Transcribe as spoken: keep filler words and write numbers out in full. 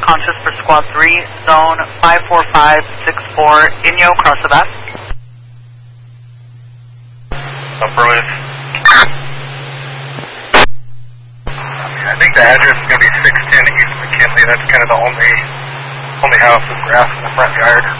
conscious for squad three, zone five four five six four, Inyo, cross the back. Affirmative. I think the address is going to be six ten East McKinley. That's kind of the only only house with grass in the front yard.